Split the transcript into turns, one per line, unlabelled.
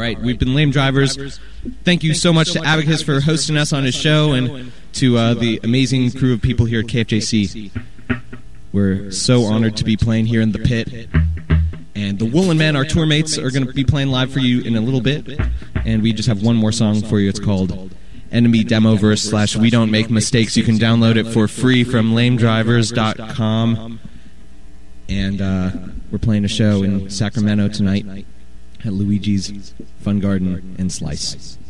right, we've been Lame Drivers. Thank you so much to Abacus for hosting us on his show, and to the amazing crew of people here at KFJC. We're so honored to be playing here in the pit. And the Woolen Men, our tour mates, are going to be playing live for you in a little bit. And we just have one more song for you. It's called Enemy Demoverse / We Don't Make Mistakes. You can download it for free from lamedrivers.com. And we're playing a show in Sacramento tonight at Luigi's Fun Garden and Slice.